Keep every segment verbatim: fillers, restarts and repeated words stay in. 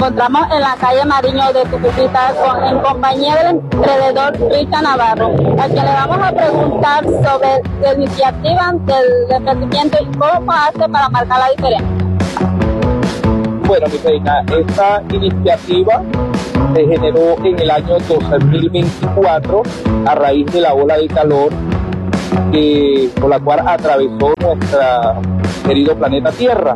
encontramos en la calle Mariño de Tucupita con, en compañía del emprendedor Richard Navarro, a quien le vamos a preguntar sobre la iniciativa del emprendimiento y cómo hace para marcar la diferencia. Bueno, mi reina, esta iniciativa se generó en el año dos mil veinticuatro a raíz de la ola de calor que, por la cual atravesó nuestro querido planeta Tierra.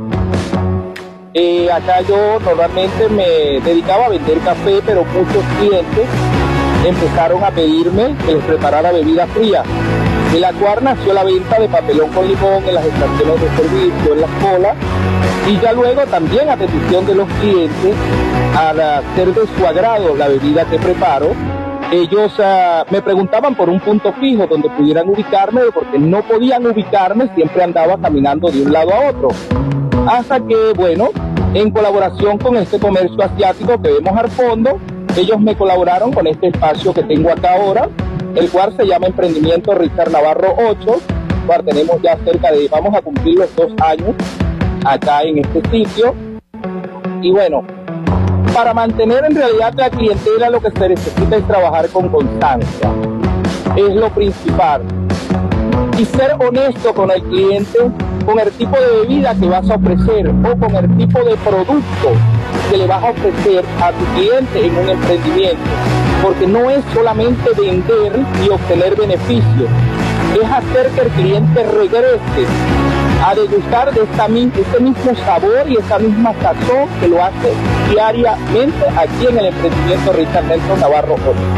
Eh, acá yo normalmente me dedicaba a vender café, pero muchos clientes empezaron a pedirme que les preparara bebida fría, de la cual nació la venta de papelón con limón en las estaciones de servicio, en las colas, y ya luego también a petición de los clientes, al hacer de su agrado la bebida que preparo, ellos uh, me preguntaban por un punto fijo donde pudieran ubicarme, porque no podían ubicarme, siempre andaba caminando de un lado a otro. Hasta que, bueno, en colaboración con este comercio asiático que vemos al fondo, ellos me colaboraron con este espacio que tengo acá ahora, el cual se llama Emprendimiento Richard Navarro ocho, cual tenemos ya cerca de, vamos a cumplir los dos años acá en este sitio. Y bueno, para mantener en realidad la clientela lo que se necesita es trabajar con constancia, es lo principal, y ser honesto con el cliente, con el tipo de bebida que vas a ofrecer o con el tipo de producto que le vas a ofrecer a tu cliente en un emprendimiento, porque no es solamente vender y obtener beneficios, es hacer que el cliente regrese a degustar de esta, este mismo sabor y esa misma sazón que lo hace diariamente aquí en el emprendimiento Richard Nelson Navarro.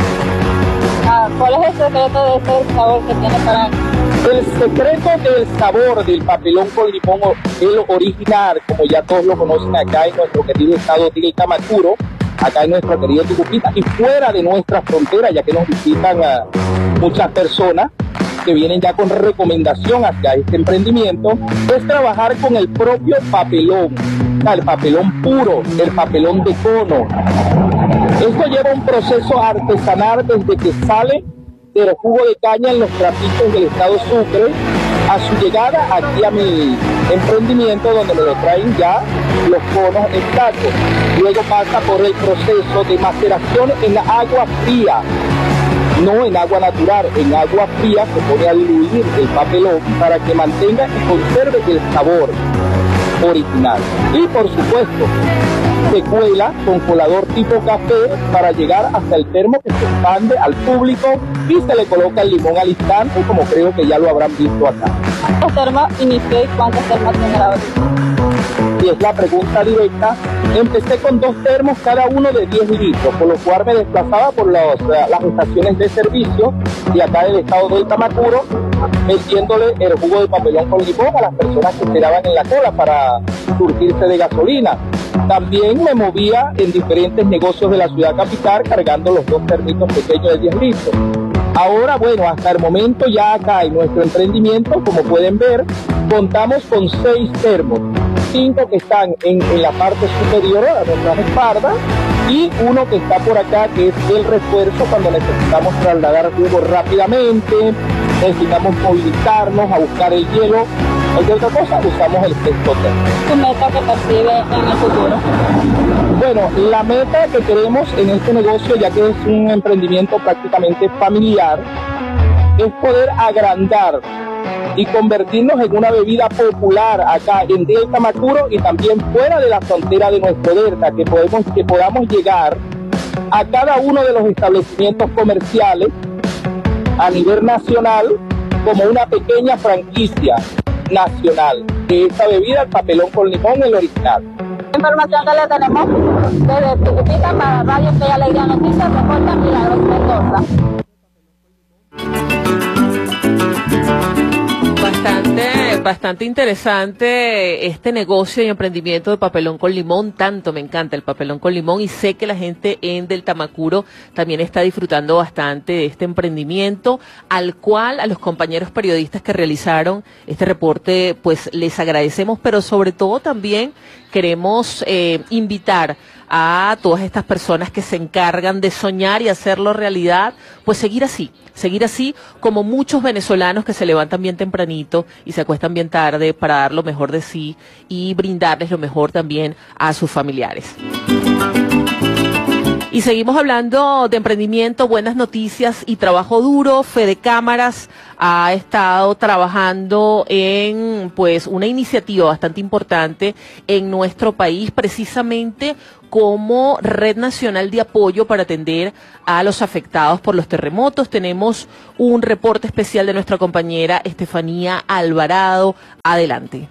Ah, ¿cuál es el secreto de ese sabor que tiene para...? El secreto del sabor del papelón con limón, el original, como ya todos lo conocen acá en nuestro querido estado de Tamacuro, acá en nuestra querida Tucupita y fuera de nuestra frontera, ya que nos visitan a muchas personas que vienen ya con recomendación hacia este emprendimiento, es trabajar con el propio papelón, el papelón puro, el papelón de cono. Esto lleva un proceso artesanal desde que sale del jugo de caña en los trapitos del estado Sucre a su llegada aquí a mi emprendimiento, donde me lo traen ya los conos exactos. Luego pasa por el proceso de maceración en agua fría, no en agua natural, en agua fría se pone a diluir el papelón para que mantenga y conserve el sabor original. Y por supuesto, se cuela con colador tipo café para llegar hasta el termo que se expande al público y se le coloca el limón al instante, como creo que ya lo habrán visto acá. ¿Cuántos termos inicié y cuántos termos tiene ahora? Y es la pregunta directa. Empecé con dos termos, cada uno de diez litros, por lo cual me desplazaba por los, las estaciones de servicio de acá del estado del Tamacuro, metiéndole el jugo de papelón con limón a las personas que esperaban en la cola para surtirse de gasolina. También me movía en diferentes negocios de la ciudad capital cargando los dos termitos pequeños de diez litros. Ahora, bueno, hasta el momento ya acá en nuestro emprendimiento, como pueden ver, contamos con seis termos, cinco que están en, en la parte superior a nuestras espaldas y uno que está por acá, que es el refuerzo cuando necesitamos trasladar jugo rápidamente, necesitamos movilizarnos a buscar el hielo. Cualquier otra cosa, usamos el sexto termo. ¿Tu meta que percibe en el futuro? Bueno, la meta que queremos en este negocio, ya que es un emprendimiento prácticamente familiar, es poder agrandar y convertirnos en una bebida popular acá en Delta Tamacuro y también fuera de la frontera de nuestro delta, que podemos, que podamos llegar a cada uno de los establecimientos comerciales a nivel nacional como una pequeña franquicia nacional de esta bebida, el papelón con limón, el original. Información que le tenemos desde Tucupita para Radio Fe y Alegría Noticias, reporta Milagros Mendoza. Bastante, bastante interesante este negocio y emprendimiento de papelón con limón. Tanto me encanta el papelón con limón y sé que la gente en Del Tamacuro también está disfrutando bastante de este emprendimiento, al cual a los compañeros periodistas que realizaron este reporte pues les agradecemos, pero sobre todo también queremos eh, invitar a todas estas personas que se encargan de soñar y hacerlo realidad, pues seguir así, seguir así como muchos venezolanos que se levantan bien tempranito y se acuestan bien tarde para dar lo mejor de sí y brindarles lo mejor también a sus familiares. Y seguimos hablando de emprendimiento, buenas noticias y trabajo duro. Fede Cámaras ha estado trabajando en pues una iniciativa bastante importante en nuestro país, precisamente como red nacional de apoyo para atender a los afectados por los terremotos. Tenemos un reporte especial de nuestra compañera Estefanía Alvarado. Adelante.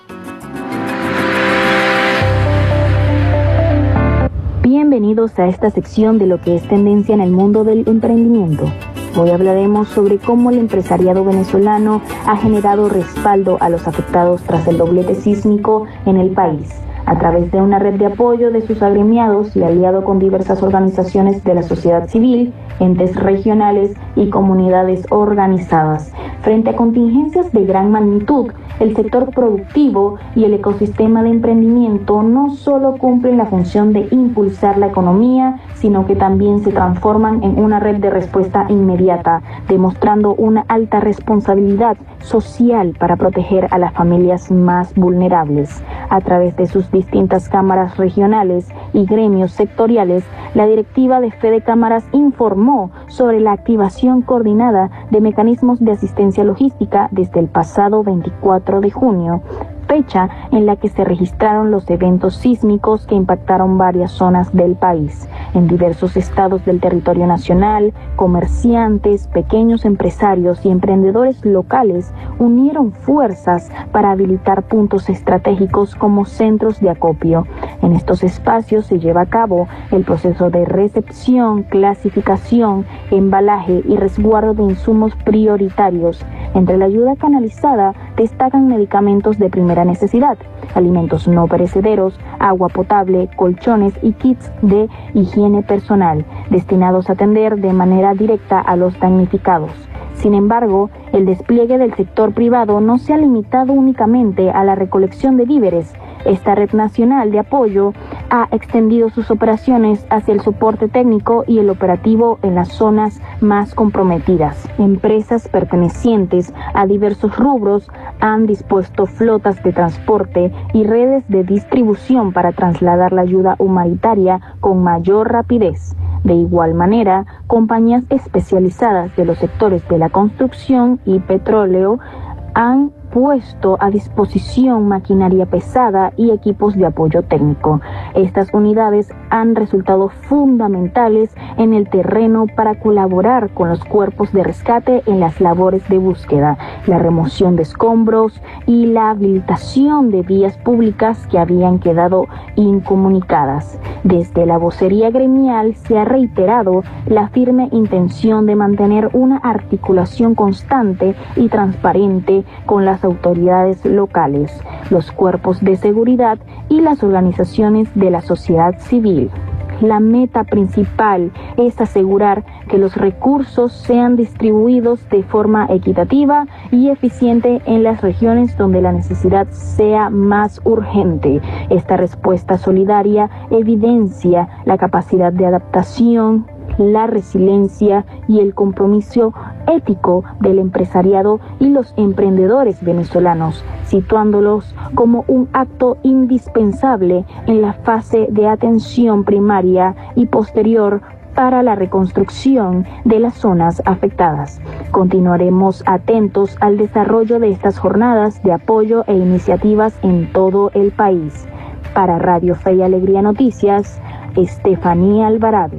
Bienvenidos a esta sección de lo que es tendencia en el mundo del emprendimiento. Hoy hablaremos sobre cómo el empresariado venezolano ha generado respaldo a los afectados tras el doblete sísmico en el país, a través de una red de apoyo de sus agremiados y aliado con diversas organizaciones de la sociedad civil, entes regionales y comunidades organizadas. Frente a contingencias de gran magnitud, el sector productivo y el ecosistema de emprendimiento no solo cumplen la función de impulsar la economía, sino que también se transforman en una red de respuesta inmediata, demostrando una alta responsabilidad social para proteger a las familias más vulnerables. A través de sus distintas cámaras regionales y gremios sectoriales, la directiva de Fede Cámaras informó sobre la activación coordinada de mecanismos de asistencia logística desde el pasado veinticuatro de junio, fecha en la que se registraron los eventos sísmicos que impactaron varias zonas del país. En diversos estados del territorio nacional, comerciantes, pequeños empresarios y emprendedores locales unieron fuerzas para habilitar puntos estratégicos como centros de acopio. En estos espacios se lleva a cabo el proceso de recepción, clasificación, embalaje y resguardo de insumos prioritarios. Entre la ayuda canalizada destacan medicamentos de primera necesidad, alimentos no perecederos, agua potable, colchones y kits de higiene personal, destinados a atender de manera directa a los damnificados. Sin embargo, el despliegue del sector privado no se ha limitado únicamente a la recolección de víveres. Esta red nacional de apoyo ha extendido sus operaciones hacia el soporte técnico y el operativo en las zonas más comprometidas. Empresas pertenecientes a diversos rubros han dispuesto flotas de transporte y redes de distribución para trasladar la ayuda humanitaria con mayor rapidez. De igual manera, compañías especializadas de los sectores de la construcción y petróleo han puesto a disposición maquinaria pesada y equipos de apoyo técnico. Estas unidades han resultado fundamentales en el terreno para colaborar con los cuerpos de rescate en las labores de búsqueda, la remoción de escombros y la habilitación de vías públicas que habían quedado incomunicadas. Desde la vocería gremial se ha reiterado la firme intención de mantener una articulación constante y transparente con las autoridades locales, los cuerpos de seguridad y las organizaciones de la sociedad civil. La meta principal es asegurar que los recursos sean distribuidos de forma equitativa y eficiente en las regiones donde la necesidad sea más urgente. Esta respuesta solidaria evidencia la capacidad de adaptación, la resiliencia y el compromiso ético del empresariado y los emprendedores venezolanos, situándolos como un acto indispensable en la fase de atención primaria y posterior para la reconstrucción de las zonas afectadas. Continuaremos atentos al desarrollo de estas jornadas de apoyo e iniciativas en todo el país. Para Radio Fe y Alegría Noticias, Estefanía Alvarado.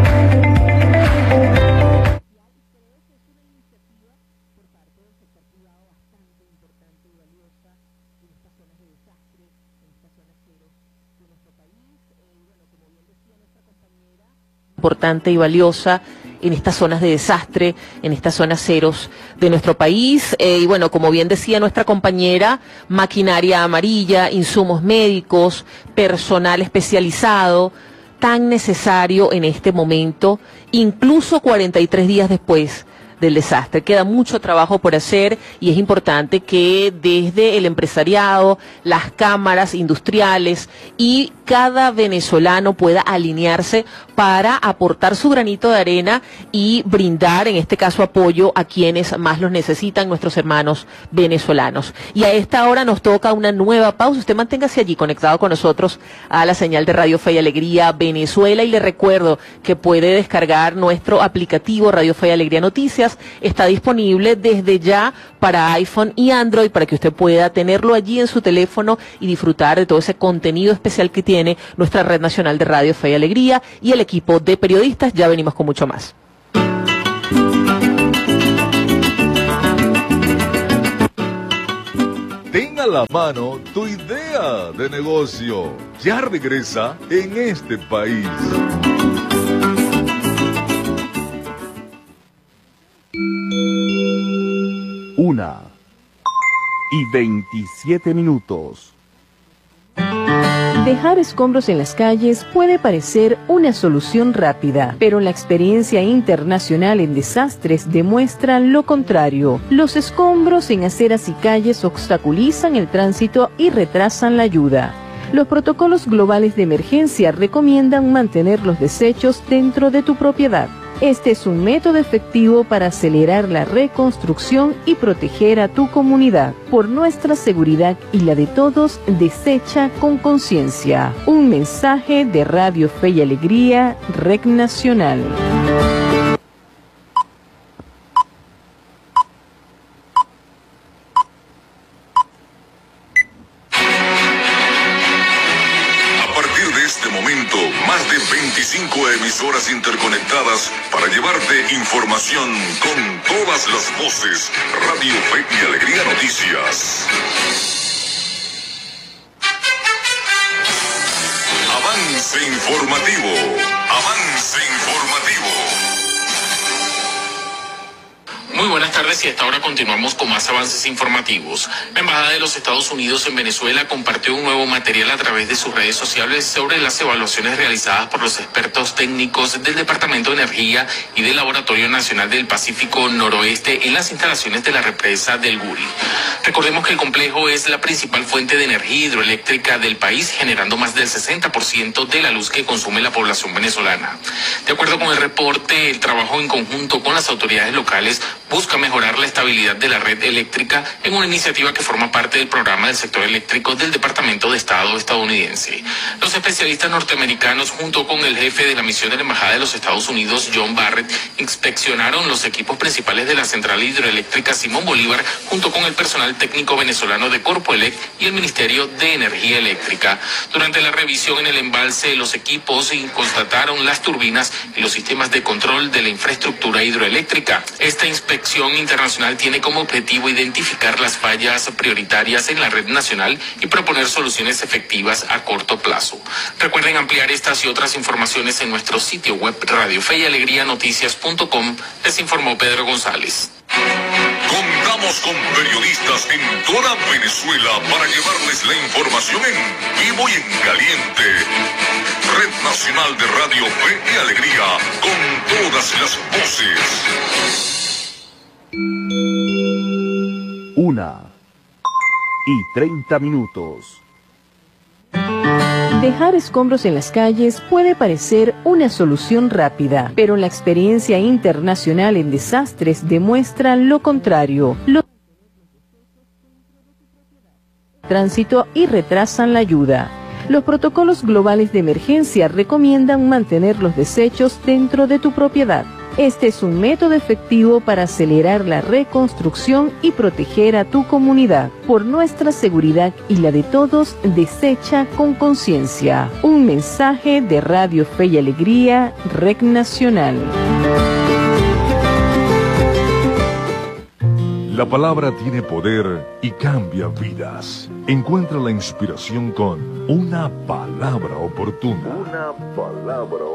Importante y valiosa en estas zonas de desastre, en estas zonas ceros de nuestro país. Eh, y bueno, como bien decía nuestra compañera, maquinaria amarilla, insumos médicos, personal especializado, tan necesario en este momento, incluso cuarenta y tres días después del desastre. Queda mucho trabajo por hacer y es importante que desde el empresariado, las cámaras industriales y cada venezolano pueda alinearse para aportar su granito de arena y brindar, en este caso, apoyo a quienes más los necesitan, nuestros hermanos venezolanos. Y a esta hora nos toca una nueva pausa. Usted manténgase allí conectado con nosotros a la señal de Radio Fe y Alegría Venezuela, y le recuerdo que puede descargar nuestro aplicativo Radio Fe y Alegría Noticias. Está disponible desde ya para iPhone y Android para que usted pueda tenerlo allí en su teléfono y disfrutar de todo ese contenido especial que tiene nuestra red nacional de Radio Fe y Alegría y el equipo de periodistas. Ya venimos con mucho más. Ten a la mano tu idea de negocio. Ya regresa En Este País. Una y veintisiete minutos. Dejar escombros en las calles puede parecer una solución rápida, pero la experiencia internacional en desastres demuestra lo contrario. Los escombros en aceras y calles obstaculizan el tránsito y retrasan la ayuda. Los protocolos globales de emergencia recomiendan mantener los desechos dentro de tu propiedad. Este es un método efectivo para acelerar la reconstrucción y proteger a tu comunidad. Por nuestra seguridad y la de todos, desecha con conciencia. Un mensaje de Radio Fe y Alegría, Red Nacional. veinticinco emisoras interconectadas para llevarte información con todas las voces. Radio Fe y Alegría Noticias. Avance informativo. Avance informativo. Muy buenas tardes y hasta ahora continuamos con más avances informativos. La Embajada de los Estados Unidos en Venezuela compartió un nuevo material a través de sus redes sociales sobre las evaluaciones realizadas por los expertos técnicos del Departamento de Energía y del Laboratorio Nacional del Pacífico Noroeste en las instalaciones de la represa del Guri. Recordemos que el complejo es la principal fuente de energía hidroeléctrica del país, generando más del sesenta por ciento de la luz que consume la población venezolana. De acuerdo con el reporte, el trabajo en conjunto con las autoridades locales busca mejorar la estabilidad de la red eléctrica en una iniciativa que forma parte del programa del sector eléctrico del Departamento de Estado estadounidense. Los especialistas norteamericanos, junto con el jefe de la misión de la Embajada de los Estados Unidos, John Barrett, inspeccionaron los equipos principales de la central hidroeléctrica Simón Bolívar, junto con el personal técnico venezolano de Corpoelec y el Ministerio de Energía Eléctrica. Durante la revisión en el embalse, los equipos constataron las turbinas y los sistemas de control de la infraestructura hidroeléctrica. Esta inspección internacional tiene como objetivo identificar las fallas prioritarias en la red nacional y proponer soluciones efectivas a corto plazo. Recuerden ampliar estas y otras informaciones en nuestro sitio web radio fe y alegría noticias punto com. Les informó Pedro González. Contamos con periodistas en toda Venezuela para llevarles la información en vivo y en caliente. Red Nacional de Radio Fe y Alegría, con todas las voces. Una y treinta minutos. Dejar escombros en las calles puede parecer una solución rápida, pero la experiencia internacional en desastres demuestra lo contrario. Los tránsito y retrasan la ayuda. Los protocolos globales de emergencia recomiendan mantener los desechos dentro de tu propiedad. Este es un método efectivo para acelerar la reconstrucción y proteger a tu comunidad. Por nuestra seguridad y la de todos, desecha con conciencia. Un mensaje de Radio Fe y Alegría, Red Nacional. La palabra tiene poder y cambia vidas. Encuentra la inspiración con Una Palabra Oportuna. Una palabra